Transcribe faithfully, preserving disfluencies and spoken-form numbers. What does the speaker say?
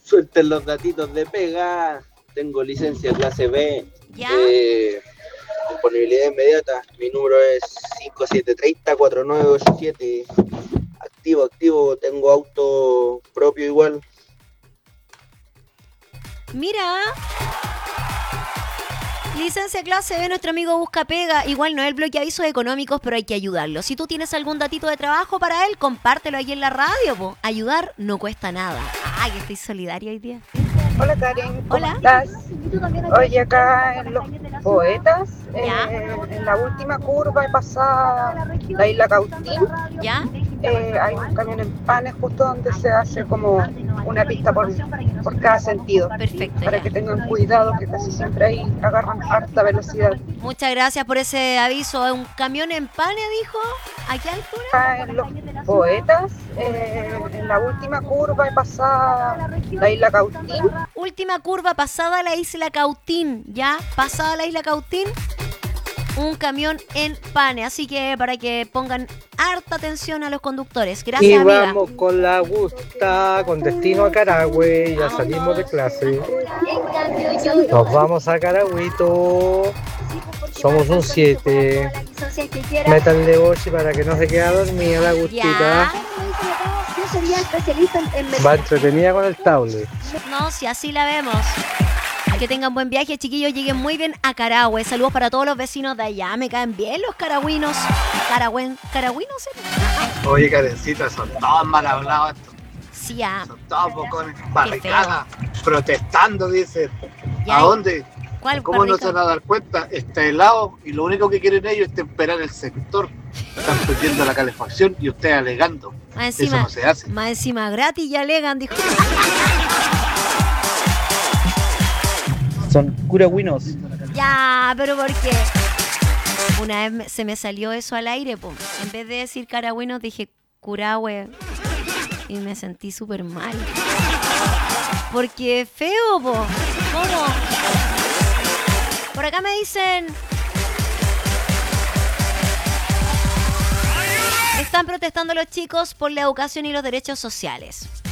Suelten los datitos de pega. Tengo licencia clase B. ¿Ya? Eh, disponibilidad inmediata. Mi número es cinco siete tres cero cuatro nueve ocho siete. Activo, activo. Tengo auto propio igual. Mira. Licencia clase B, nuestro amigo busca pega. Igual no es el bloque de avisos económicos, pero hay que ayudarlo. Si tú tienes algún datito de trabajo para él, compártelo ahí en la radio, po. Ayudar no cuesta nada. Ay, estoy solidaria hoy día. Hola Karen, ¿cómo Hola. estás? Oye, acá en Los Poetas, ¿Ya? eh, en la última curva y pasada la isla Cautín, ¿Ya? eh, hay un camión en panes justo donde se hace como una pista por, por cada sentido. Perfecto, Para ya. que tengan cuidado, que casi siempre ahí agarran harta velocidad. Muchas gracias por ese aviso. Un camión en pane, dijo. ¿A qué altura? Acá en Los Poetas, eh, en la última curva y pasada la isla Cautín, Última curva pasada la isla Cautín. ¿Ya? Pasada la isla Cautín. Un camión en pane. Así que para que pongan harta atención a los conductores. Gracias, Y amiga. vamos con la Augusta, con destino a Carahue. Ya salimos de clase. Nos vamos a Caragüito. Somos un siete. Métanle boche para que no se quede dormida la Agustita. Ya. Yo sería especialista en, en Va entretenida con el tablet. No, si así la vemos. Que tengan buen viaje, chiquillos. Lleguen muy bien a Carahue. Saludos para todos los vecinos de allá. Me caen bien los caragüinos. Carahuen, ¿Caragüinos? ¿Eh? Oye, Karencita, son todos mal hablados estos. Sí, ah. Son todos bocones, barricadas, protestando, dicen. Ya, ¿A dónde? ¿Cuál ¿Cómo no barrica? se van a dar cuenta? Está helado y lo único que quieren ellos es temperar el sector. Están perdiendo la calefacción y ustedes alegando. Más encima, Eso no se hace. Más encima gratis ya alegan, dijo. Son curagüinos. Ya, pero ¿por qué? Una vez me- se me salió eso al aire, po. En vez de decir caragüinos, dije curahue. Y me sentí súper mal. Porque es feo, po. ¿Cómo? Por acá me dicen... Están protestando los chicos por la educación y los derechos sociales.